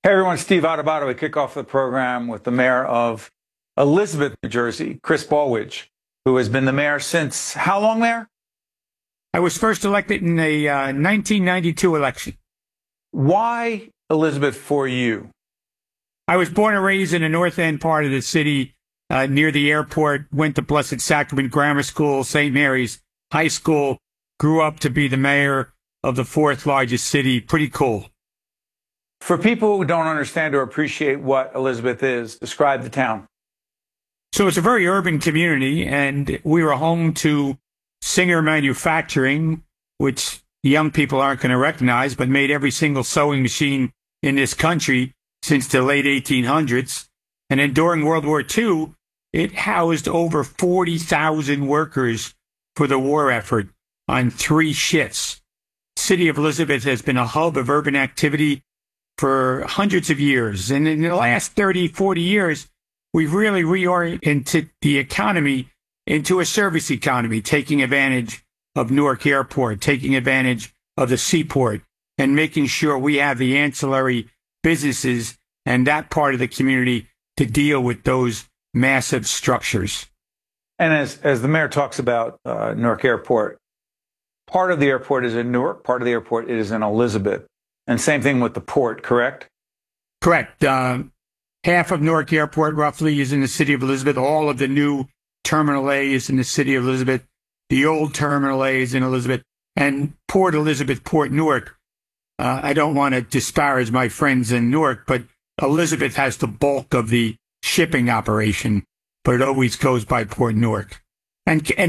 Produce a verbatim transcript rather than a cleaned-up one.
Hey everyone, Steve Adubato. We kick off the program with the mayor of Elizabeth, New Jersey, Chris Ballwidge, who has been the mayor since how long, Mayor? I was first elected in the uh, nineteen ninety-two election. Why Elizabeth for you? I was born and raised in the north end part of the city, uh, near the airport, went to Blessed Sacrament Grammar School, Saint Mary's High School, grew up to be the mayor of the fourth largest city. Pretty cool. For people who don't understand or appreciate what Elizabeth is, describe the town. So it's a very urban community, and we were home to Singer Manufacturing, which young people aren't going to recognize, but made every single sewing machine in this country since the late eighteen hundreds. And then during World War Two, it housed over forty thousand workers for the war effort on three shifts. The city of Elizabeth has been a hub of urban activity for hundreds of years. And in the last thirty, forty years, we've really reoriented the economy into a service economy, taking advantage of Newark Airport, taking advantage of the seaport, and making sure we have the ancillary businesses and that part of the community to deal with those massive structures. And as, as the mayor talks about uh, Newark Airport, part of the airport is in Newark, part of the airport is in Elizabeth. And same thing with the port, correct? Correct. Uh, half of Newark Airport, roughly, is in the city of Elizabeth. All of the new Terminal A is in the city of Elizabeth. The old Terminal A is in Elizabeth. And Port Elizabeth, Port Newark, uh, I don't want to disparage my friends in Newark, but Elizabeth has the bulk of the shipping operation, but it always goes by Port Newark. And, and